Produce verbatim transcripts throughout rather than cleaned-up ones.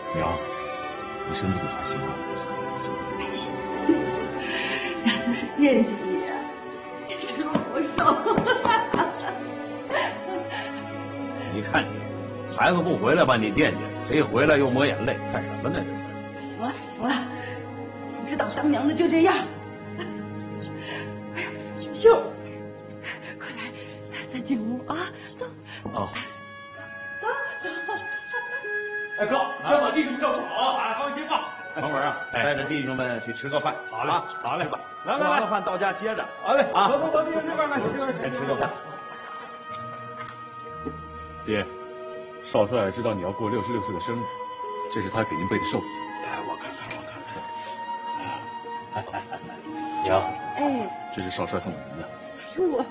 娘，你身子不还行吗？ 还行还行，娘就是惦记你，你这个活受。 你看你，孩子不回来吧你惦记，谁回来又抹眼泪，干什么呢这是？ 行了行了，不知道当娘的就这样。哎呀，秀儿，快来，咱进屋啊，走。 哦。 走走走。 哎哥，先把弟兄们照顾好啊！放心吧。 成文啊，带着弟兄们去吃个饭。 好嘞，好嘞， 吧。 来吃完了饭到家歇着。 好嘞， 啊， 走走走，去吃饭饭，去吃饭， 先吃个饭。 爹，少帅知道你要过六十六岁的生日，这是他给您备的寿礼。 哎，我看看，我看看。 娘， 哎， 这是少帅送给您的。 哎呦我，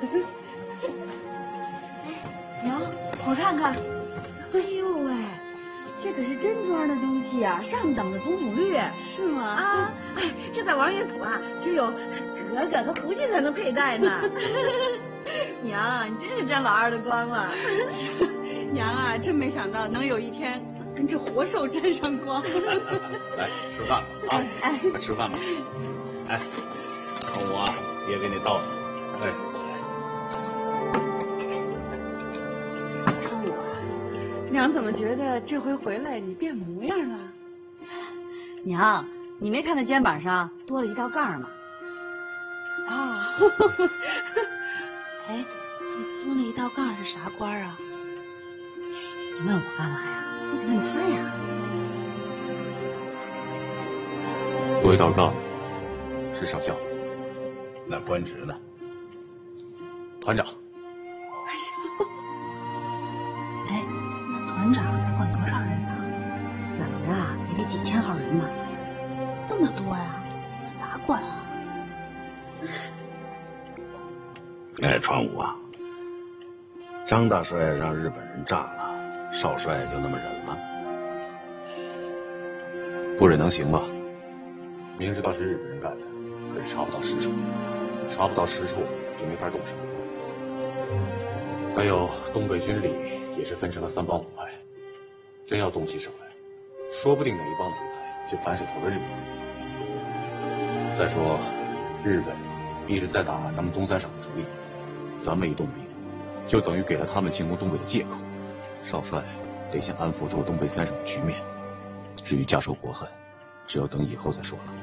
娘，我看看，哎呦喂，这可是真庄的东西啊，上等的祖母绿，是吗？啊，哎，这在王爷府啊，只有格格和福晋才能佩戴呢。娘，你真是沾老二的光了。娘啊，真没想到能有一天跟这活兽沾上光。 来吃饭吧啊！哎，快吃饭吧。哎，中午啊，爹给你倒上。哎， 川武啊，娘怎么觉得这回回来你变模样了？娘，你没看他肩膀上多了一道杠吗？啊、哦， 哎，那多那一道杠是啥官啊？ 你问我干嘛呀？你得问他呀。 多一道杠是少校， 那官职呢？ 团长。 哎，那团长得管多少人呢？怎么着也得几千号人吧？ 那么多呀，咋管啊？ 哎，川武啊，张大帅让日本人炸了，少帅就那么忍了？ 不忍能行吗？明知道是日本人干的，可是查不到实处，查不到实处就没法动手。还有东北军里也是分成了三帮五派，真要动起手来，说不定哪一帮哪一派就反手投了日本。再说，日本一直在打咱们东三省的主意，咱们一动兵，就等于给了他们进攻东北的借口。少帅得先安抚住东北三省的局面，至于家仇国恨，只要等以后再说了。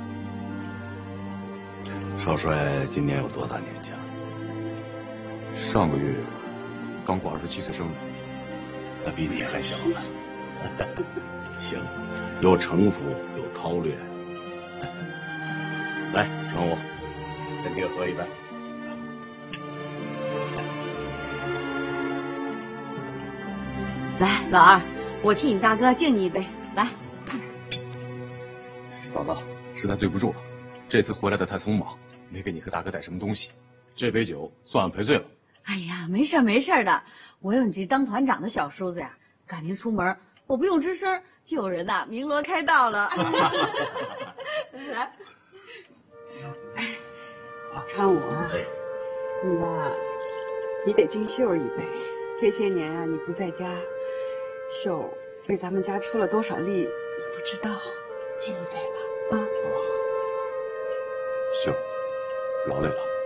少帅今年有多大年纪了？ 上个月刚过二十七岁生日， 那比你还小呢。行，有城府，有韬略。来，传我，跟爹喝一杯。 来，老二，我替你大哥敬你一杯，来。 嫂子，实在对不住了，这次回来的太匆忙，没给你和大哥带什么东西，这杯酒算俺赔罪了。 哎呀，没事没事的，我有你这当团长的小叔子呀，赶明出门，我不用吱声，就有人呐鸣锣开道了。来，川武啊，你呀，你得敬秀儿一杯。这些年啊，你不在家，秀儿为咱们家出了多少力，你不知道。 敬一杯吧。 啊， 秀儿，劳累了。